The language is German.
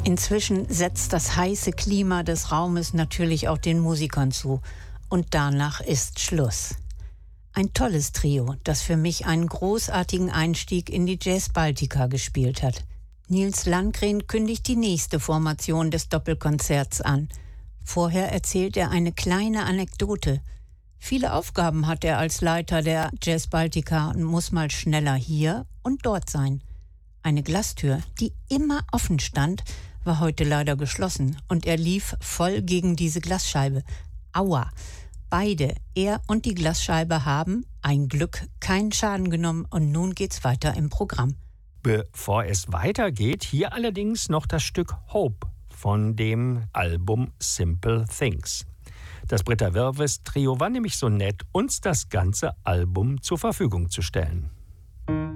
Inzwischen setzt das heiße Klima des Raumes natürlich auch den Musikern zu. Und danach ist Schluss. Ein tolles Trio, das für mich einen großartigen Einstieg in die Jazz Baltica gespielt hat. Nils Landgren kündigt die nächste Formation des Doppelkonzerts an. Vorher erzählt er eine kleine Anekdote. Viele Aufgaben hat er als Leiter der Jazz Baltica und muss mal schneller hier und dort sein. Eine Glastür, die immer offen stand, war heute leider geschlossen und er lief voll gegen diese Glasscheibe. Aua! Beide, er und die Glasscheibe, haben, ein Glück, keinen Schaden genommen und nun geht's weiter im Programm. Bevor es weitergeht, hier allerdings noch das Stück Hope von dem Album Simple Things. Das Britta Wirves Trio war nämlich so nett, uns das ganze Album zur Verfügung zu stellen.